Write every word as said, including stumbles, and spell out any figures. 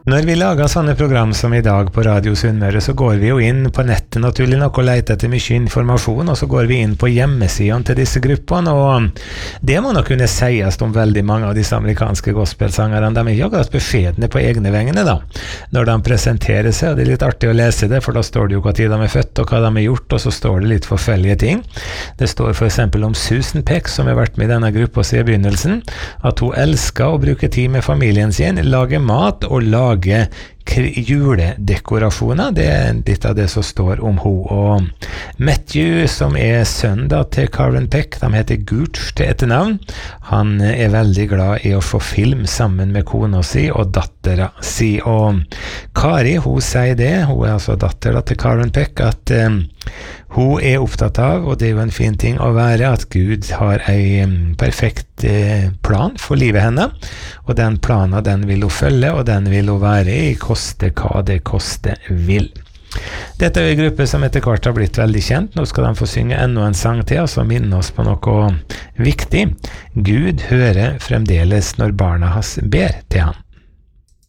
Når vi lager sånne program som i dag på Radio Sunnmøre, så går vi jo inn på nettet naturlig nok og leter etter mye informasjon, og så går vi inn på hjemmesidene til disse gruppene, og det må nok kunne sies om veldig mange av disse amerikanske gospelsangerne. De er ikke akkurat beskjedne på egne vengene da, når de presenterer seg, og det er litt artig å lese det, for da står det jo hva tid de er født og hva de har gjort, og så står det litt forskjellige ting. Det står for eksempel om Susan Peck, som har vært med i denne gruppa siden begynnelsen, at hun elsker å bruke tid med familien sin, lage mat og lage juledekorasjoner. Det er litt av det som står om hun. Og Matthew, som er sønn da, til Karen Peck, de heter Gooch til etternavn. Han er veldig glad i å få film sammen med kona si og dattera si. Og Kari, hun sier det, hun er altså datter da, til Karen Peck, at um, hun er opptatt av, og det er jo en fin ting å være, at Gud har en perfekt eh, plan for livet henne, og den planen den vil hun følge, og den vil hun være i, koste hva det koste vil. Dette er en gruppe som etter hvert har blitt veldig kjent. Nå skal de få synge enda en sang til, og så minne oss på noe viktig. Gud hører fremdeles når barna hans ber til han.